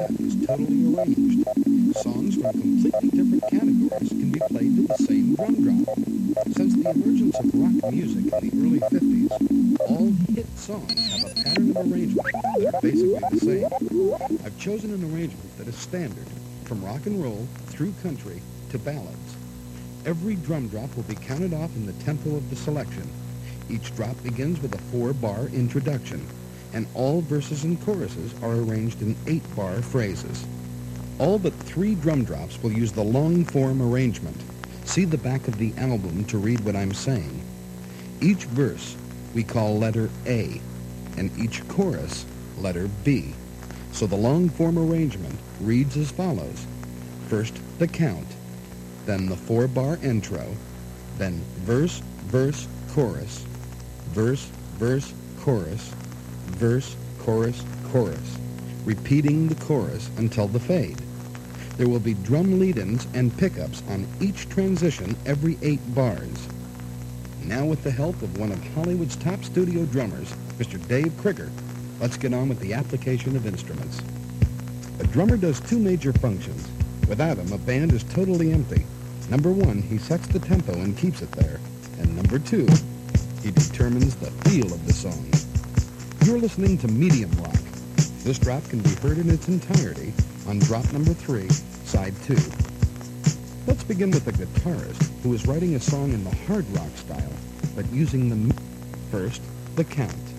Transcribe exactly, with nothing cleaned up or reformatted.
is totally arranged. Songs from completely different categories can be played to the same drum drop. Since the emergence of rock music in the early fifties, all hit songs have a pattern of arrangement that are basically the same. I've chosen an arrangement that is standard, from rock and roll through country to ballads. Every drum drop will be counted off in the tempo of the selection. Each drop begins with a four-bar introduction, and all verses and choruses are arranged in eight-bar phrases. All but three drum drops will use the long-form arrangement. See the back of the album to read what I'm saying. Each verse we call letter A, and each chorus letter B. So the long-form arrangement reads as follows. First, the count, then the four-bar intro, then verse, verse, chorus, verse, verse, chorus, verse, chorus, chorus, repeating the chorus until the fade. There will be drum lead-ins and pickups on each transition every eight bars. Now, with the help of one of Hollywood's top studio drummers, Mister Dave Krieger, let's get on with the application of instruments. A drummer does two major functions. Without him, a band is totally empty. Number one, he sets the tempo and keeps it there. And number two, he determines the feel of the song. You're listening to Medium Rock. This drop can be heard in its entirety on drop number three, side two. Let's begin with a guitarist who is writing a song in the hard rock style, but using the... First, the count.